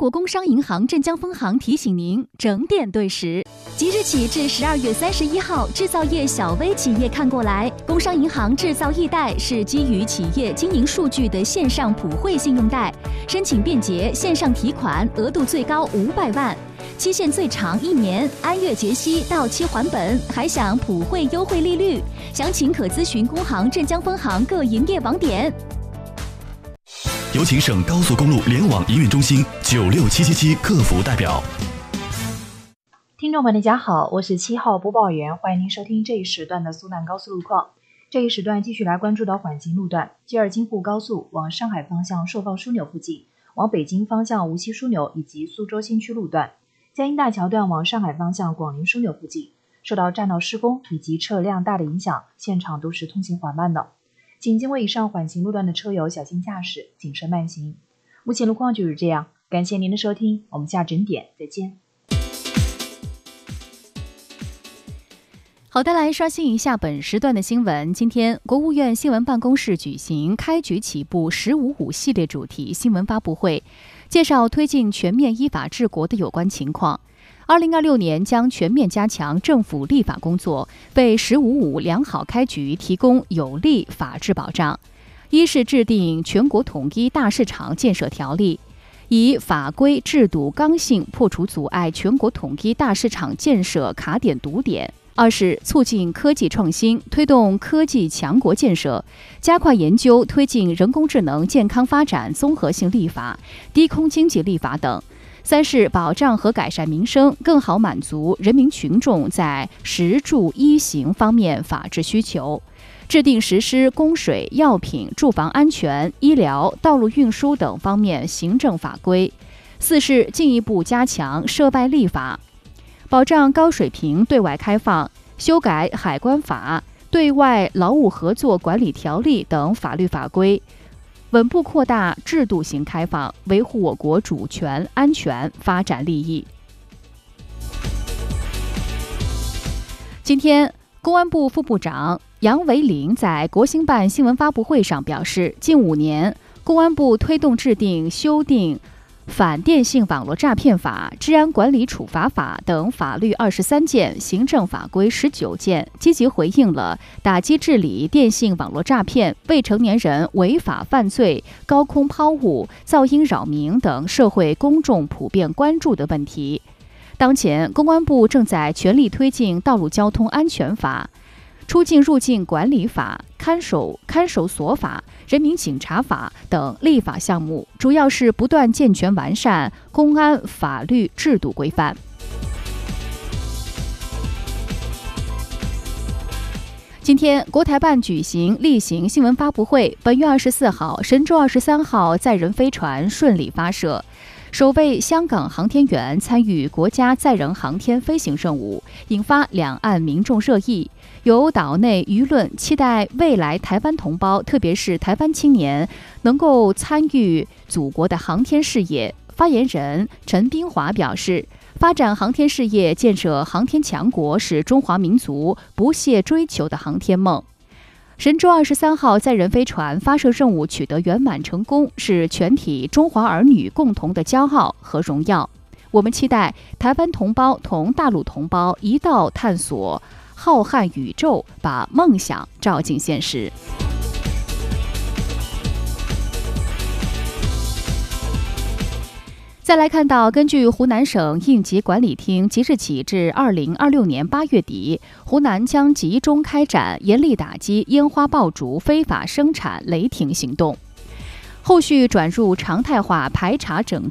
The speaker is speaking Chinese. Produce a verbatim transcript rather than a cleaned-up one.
国工商银行镇江分行提醒您整点对时。即日起至十二月三十一号，制造业小微企业看过来，工商银行制造易贷是基于企业经营数据的线上普惠信用贷，申请便捷，线上提款，额度最高五百万。期限最长一年，按月结息，到期还本，还享普惠优惠利率。详情可咨询工行镇江分行各营业网点。 有请省高速公路联网营运中心九六七七七客服代表。 听众们，大家好，我是七号播报员，欢迎您收听这一时段的苏南高速路况。这一时段继续来关注到缓行路段，吉尔京沪高速往上海方向寿放枢纽附近，往北京方向无锡枢纽以及苏州新区路段。江阴大桥段往上海方向广陵枢纽附近，受到栈道施工以及车辆大的影响，现场都是通行缓慢的，请经过以上缓行路段的车友小心驾驶，谨慎慢行。目前路况就是这样，感谢您的收听，我们下整点再见。 好的，来刷新一下本时段的新闻。今天，国务院新闻办公室举行开局起步“十五五”系列主题新闻发布会，介绍推进全面依法治国的有关情况。二零二六年将全面加强政府立法工作，为“十五五”良好开局提供有力法治保障。一是制定全国统一大市场建设条例，以法规制度刚性破除阻碍全国统一大市场建设卡点堵点。二是促进科技创新，推动科技强国建设，加快研究推进人工智能健康发展综合性立法、低空经济立法等。三是保障和改善民生，更好满足人民群众在食住衣行方面法治需求，制定实施供水、药品、住房安全、医疗、道路运输等方面行政法规。四是进一步加强涉外立法，保障高水平对外开放，修改海关法、对外劳务合作管理条例等法律法规，稳步扩大制度型开放，维护我国主权、安全、发展利益。今天，公安部副部长杨维林在国新办新闻发布会上表示，近五年，公安部推动制定、修订反电信网络诈骗法、治安管理处罚法等法律二十三件，行政法规十九件，积极回应了打击治理电信网络诈骗、未成年人违法犯罪、高空抛物、噪音扰民等社会公众普遍关注的问题。当前，公安部正在全力推进《道路交通安全法》、出境入境管理法、看守看守所法、人民警察法等立法项目，主要是不断健全完善公安法律制度规范。今天，国台办举行例行新闻发布会。本月二十四号，神舟二十三号载人飞船顺利发射，首位香港航天员参与国家载人航天飞行任务，引发两岸民众热议。有岛内舆论期待未来台湾同胞，特别是台湾青年，能够参与祖国的航天事业。发言人陈斌华表示，发展航天事业、建设航天强国是中华民族不懈追求的航天梦。神舟二十三号载人飞船发射任务取得圆满成功，是全体中华儿女共同的骄傲和荣耀。我们期待台湾同胞同大陆同胞一道探索浩瀚宇宙，把梦想照进现实。再来看到，根据湖南省应急管理厅即日起至二零二六年八月底，湖南将集中开展严厉打击烟花爆竹非法生产雷霆行动，后续转入常态化排查整治